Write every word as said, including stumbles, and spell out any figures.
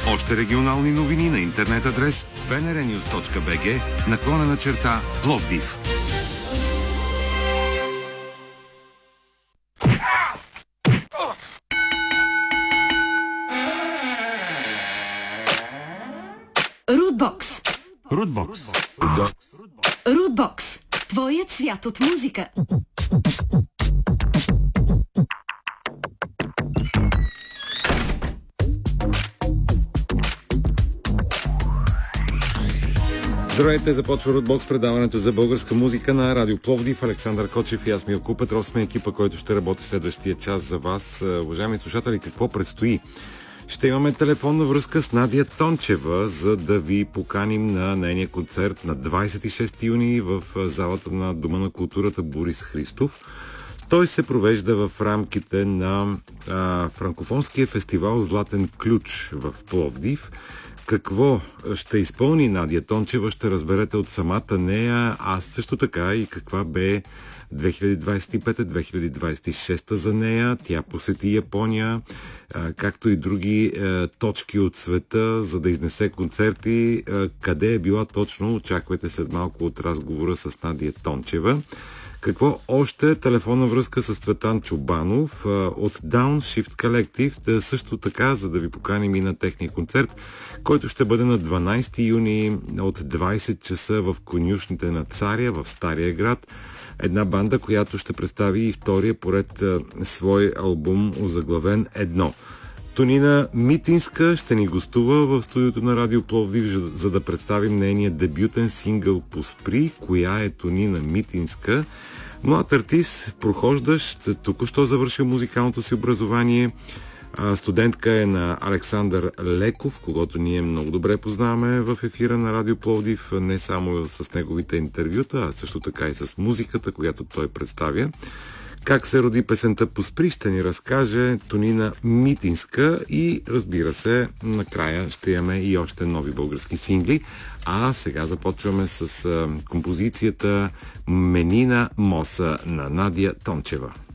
Още регионални новини на интернет адрес би ен ар нюз точка би джи наклонена черта Пловдив. Рудбокс. Рудбокс. Рудбокс. Твоят свят от музика. Здравейте, започва Рудбокс, предаването за българска музика на Радио Пловдив. Александър Кочев и аз, Милко Петров, сме екипа, който ще работи следващия час за вас. Уважаеми слушатели, какво предстои? Ще имаме телефонна връзка с Надя Тончева, за да ви поканим на нейния концерт на двадесет и шести юни в залата на Дома на културата Борис Христов. Той се провежда в рамките на а, франкофонския фестивал Златен ключ в Пловдив. Какво ще изпълни Надя Тончева, ще разберете от самата нея, а също така и каква бе две хиляди двадесет и пета - две хиляди двадесет и шеста за нея. Тя посети Япония, както и други точки от света, за да изнесе концерти. Къде е била точно, очаквайте след малко от разговора с Надя Тончева. Какво още? Телефонна връзка с Цветан Чубанов от Downshift Collective, също така, за да ви поканим и на техния концерт, който ще бъде на дванадесети юни от двадесет часа в конюшните на Царя в Стария град. Една банда, която ще представи и втория поред свой албум, озаглавен Едно. Тонина Митинска ще ни гостува в студиото на Радио Пловдив, за да представим нейния дебютен сингъл "Поспри". Коя е Тонина Митинска? Млад артист, прохождащ, току-що завършил музикалното си образование. Студентка е на Александър Леков, когото ние много добре познаваме в ефира на Радио Пловдив, не само с неговите интервюта, а също така и с музиката, която той представя. Как се роди песента "Поспри" ще ни разкаже Тонина Митинска и, разбира се, накрая ще имаме и още нови български сингли. А сега започваме с композицията "Менина Моса" на Надя Тончева.